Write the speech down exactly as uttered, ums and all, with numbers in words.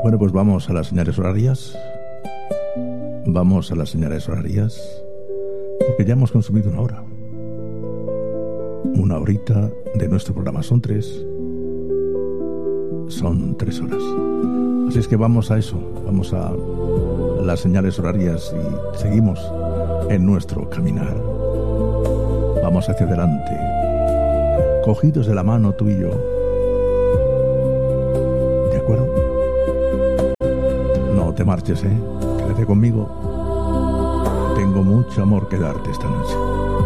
Bueno, pues vamos a las señales horarias. Vamos a las señales horarias. Porque ya hemos consumido una hora. Una horita de nuestro programa. Son tres. Son tres horas. Así es que vamos a eso. Vamos a las señales horarias y seguimos en nuestro caminar. Vamos hacia adelante. Cogidos de la mano tú y yo. ¿De acuerdo? No te marches, ¿eh? Quédate conmigo. Tengo mucho amor que darte esta noche.